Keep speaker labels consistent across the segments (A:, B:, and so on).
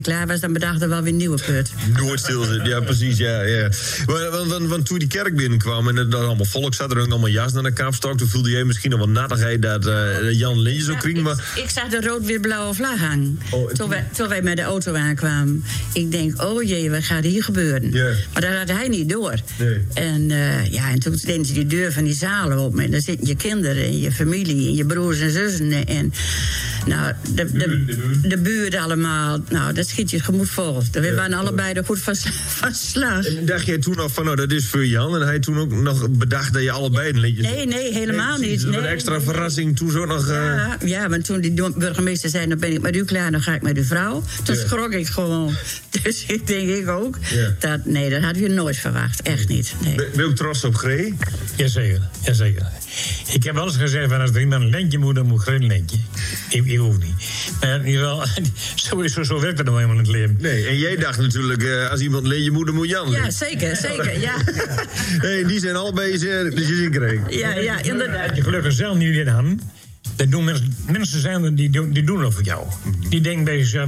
A: klaar was, dan bedacht er wel weer een nieuwe put.
B: Nooit stilzitten, ja precies, ja. Want toen die kerk binnenkwam en er allemaal volk zat, er ook allemaal jas naar de kapstok, toen voelde jij misschien nog wel nattigheid dat Jan Lintje zo kriegen.
A: Ik zag de rood-wit-blauwe vlag hangen. Toen wij met de auto aankwamen. Ik denk, oh jee, wat gaat hier gebeuren? Yeah. Maar dat had hij niet door. Nee. En toen deed ze die deur van die zalen op. En daar zitten je kinderen en je familie en je broers en zussen. En nou, de buurt allemaal. Nou, dat schiet je gemoed vol. We waren allebei er goed van slag.
B: En dacht jij toen nog van, nou, dat is voor Jan? En hij toen ook nog bedacht dat je allebei een liedje...
A: Nee, helemaal niet.
B: Een extra verrassing toen zo nog...
A: Ja, want toen die burgemeester zei, dan ben ik met u klaar, dan ga ik met uw vrouw. Toen schrok ik gewoon. Dus ik denk ook, dat hadden we nooit verwacht. Echt niet. Nee.
B: Ben je ook trots op Gree?
C: Jazeker. Ik heb wel eens gezegd, van als er iemand een lintje moet, dan moet geen lintje. Ik hoef niet. Maar in ieder geval, zo werkt het nou helemaal in het leven.
B: Nee, en jij dacht natuurlijk, als iemand een lintje moet, dan moet Jan.
A: Ja, zeker, ja.
B: Nee, die zijn allebei zeer zin kregen.
A: Ja, inderdaad.
C: Je gelukkig zelf niet in aan. Dat doen mensen zijn die doen dat voor jou. Die denken bij zichzelf,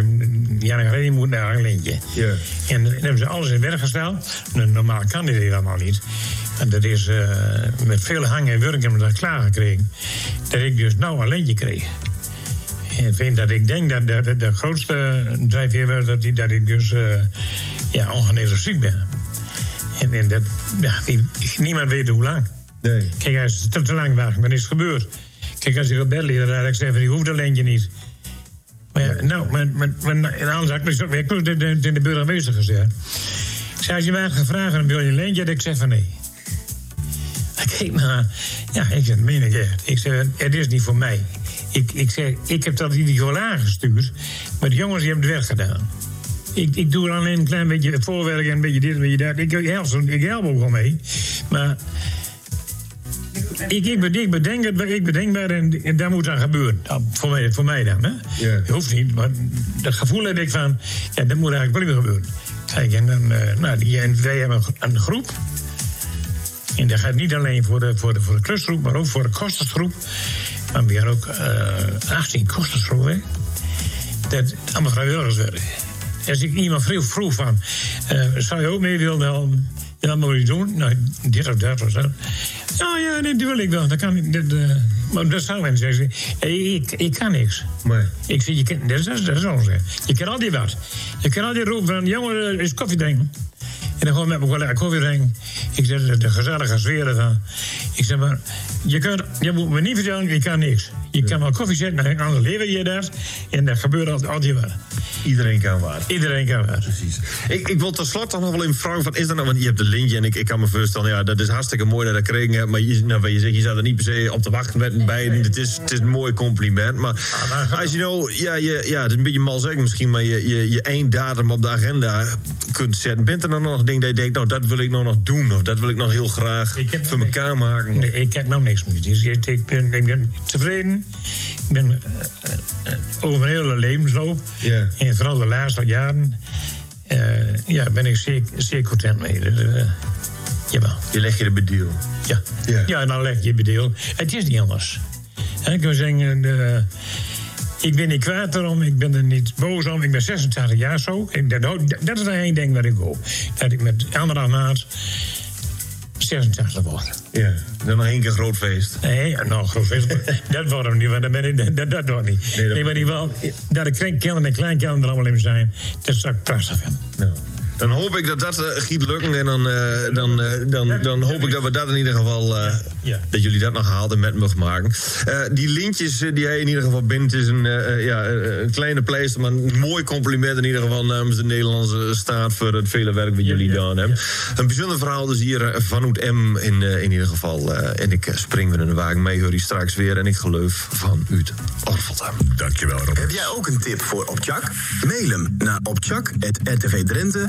C: je moet naar een lintje. Yeah. En dan hebben ze alles in werk gesteld. Normaal kan dit allemaal niet. En dat is met veel hangen en wurken hebben we dat klaargekregen. Dat ik dus nou een lintje kreeg. En ik denk dat de grootste drijfveer was dat ik dus ongeneeslijk ziek ben. En dat, niemand weet hoe lang. Nee. Kijk, als het te lang wacht, dan is het gebeurd. Kijk, als ik op bed lig, dan had ik zeggen, die hoeft een lintje niet. Maar ja, anders had ik in de burgemeester gezegd. Ik zei, als je mij had gevraagd, dan wil je een lintje? Ik zei van nee. Kijk, maar ik zeg, meen ik echt. Ik zeg, het is niet voor mij. Ik zeg, ik heb dat in ieder geval aangestuurd, maar de jongens die hebben het werk gedaan. Ik doe alleen een klein beetje voorwerk en een beetje dit, een beetje dat. Ik help ook wel mee, maar... Ik bedenk het en dat moet dan gebeuren. Nou, voor mij dan, hè? Yeah. Hoeft niet, maar dat gevoel heb ik van... Ja, dat moet eigenlijk wel gebeuren. Kijk, en dan... wij hebben een groep. En dat gaat niet alleen voor de klusgroep, maar ook voor de kostersgroep. Maar we hebben ook 18 kostersgroepen. Dat allemaal vrijwilligers werden. Als ik iemand vroeg van... zou je ook mee willen helpen? Ja, dat moet je doen. Nou, dit of dat of zo. Ja, dat wil ik wel. Dat kan ik. Maar dat zou men zeggen. Ik kan niks. Nee. Ik zeg, dat is onzin. Je kan altijd wat. Je kan altijd roepen van, jongen, eens koffie drinken. En dan gewoon met me wel lekker koffie drinken. Ik zeg, de gezellige sfeer ervan. Ik zeg maar, je moet me niet vertellen, je kan niks. Je kan wel koffie zetten, dan leer je dat. En dat gebeurt altijd wat.
B: Iedereen kan wat.
C: Precies.
B: Ik wil tot slot toch nog wel even vragen, van, is dat nou, want je hebt een lintje en ik kan me voorstellen, ja, dat is hartstikke mooi dat dat kregen hebt, maar je zegt, je zat er niet per se op te wachten met bij. Het is een mooi compliment, maar als je nou, het is een beetje mal zeggen misschien, maar je één datum op de agenda kunt zetten, bent er dan nog dingen dat je denkt, nou, dat wil ik nou nog doen, of dat wil ik nog heel graag voor elkaar maken?
C: Nee, ik heb nou niks meer. Ik ben tevreden. Ik ben over mijn hele levensloop, en vooral de laatste jaren, ben ik zeer content mee. Jawel.
B: Je legt je de bedeel.
C: Ja, dan leg je bedeel. Het is niet anders. Ik kan zeggen, ik ben niet kwaad erom, ik ben er niet boos om. Ik ben 86 jaar zo. Dat is één ding wat ik hoop. Dat ik met 1,5 maand 86 word.
B: Ja, dan nog 1 keer groot feest.
C: Nee, groot feest. Dat wordt hem niet, want dat wordt niet. Nee, maar die wel, dat de kinderen en kleinkinderen er allemaal in zijn, dat zou ik prachtig vinden.
B: Nou. Dan hoop ik dat giet lukken. En dan hoop ik dat we dat in ieder geval... dat jullie dat nog haalt en met mogen maken. Die lintjes die hij in ieder geval bindt... is een kleine pleister, maar een mooi compliment in ieder geval... namens de Nederlandse staat voor het vele werk wat jullie gedaan hebben. Een bijzonder verhaal dus hier vanuit M in ieder geval. En ik spring weer in de wagen mee, hoor je straks weer. En ik geloof vanuit Orvelte.
D: Dankjewel, Robert.
E: Heb jij ook een tip voor Opchak? Mail hem naar opchak@rtvdrenthe.